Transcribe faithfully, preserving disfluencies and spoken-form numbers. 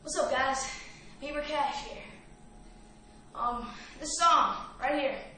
What's up, guys? Paper Cash here. Um, this song right here.